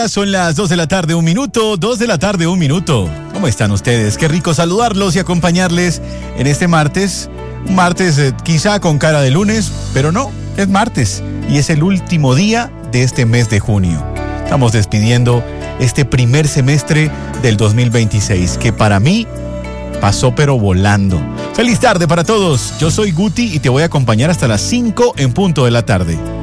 Son las 2 de la tarde, 1 minuto, 2 de la tarde, 1 minuto. ¿Cómo están ustedes? Qué rico saludarlos y acompañarles en este martes. Un martes quizá con cara de lunes, pero no, es martes y es el último día de este mes de junio. Estamos despidiendo este primer semestre del 2026, que para mí pasó pero volando. Feliz tarde para todos, yo soy Guti y te voy a acompañar hasta las 5 en punto de la tarde.